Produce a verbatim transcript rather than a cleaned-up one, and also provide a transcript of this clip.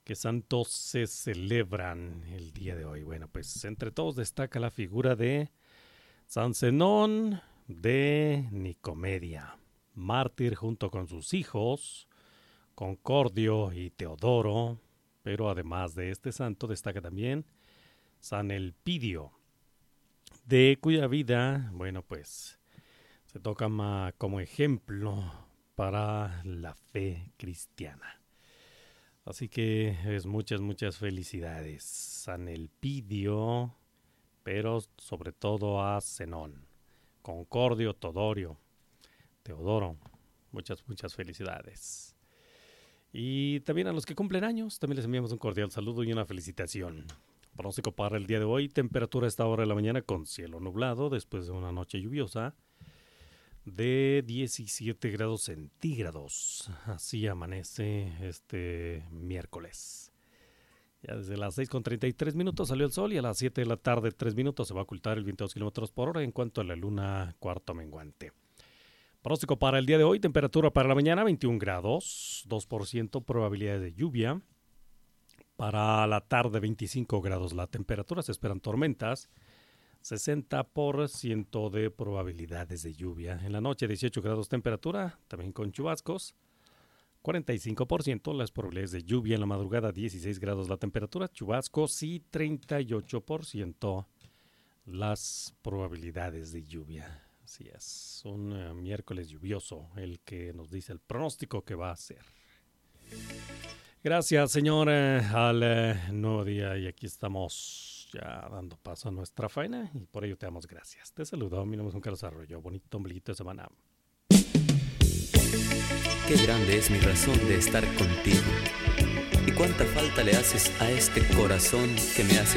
¿Qué santos se celebran el día de hoy? Bueno, pues entre todos destaca la figura de San Zenón de Nicomedia, mártir junto con sus hijos, Concordio y Teodoro, pero además de este santo destaca también San Elpidio, de cuya vida, bueno, pues se toma como ejemplo para la fe cristiana. Así que es muchas, muchas felicidades, San Elpidio, pero sobre todo a Zenón, Concordio, Teodorio, Teodoro, muchas, muchas felicidades. Y también a los que cumplen años, también les enviamos un cordial saludo y una felicitación. Pronóstico para el día de hoy, temperatura a esta hora de la mañana con cielo nublado, después de una noche lluviosa, de diecisiete grados centígrados. Así amanece este miércoles. Ya desde las seis con treinta y tres minutos salió el sol y a las siete de la tarde, tres minutos, se va a ocultar el viento de dos kilómetros por hora en cuanto a la luna cuarto menguante. Pronóstico para el día de hoy, temperatura para la mañana veintiún grados, dos por ciento probabilidades de lluvia. Para la tarde veinticinco grados la temperatura, se esperan tormentas, sesenta por ciento de probabilidades de lluvia. En la noche dieciocho grados temperatura, también con chubascos, cuarenta y cinco por ciento las probabilidades de lluvia. En la madrugada dieciséis grados la temperatura, chubascos y treinta y ocho por ciento las probabilidades de lluvia. Así es, un uh, miércoles lluvioso el que nos dice el pronóstico que va a ser. Gracias, Señor, eh, al eh, nuevo día, y aquí estamos ya dando paso a nuestra faena y por ello te damos gracias. Te saludo, mi nombre es Juan Carlos Arroyo. Bonito ombliguito de semana. Qué grande es mi razón de estar contigo y cuánta falta le haces a este corazón que me hace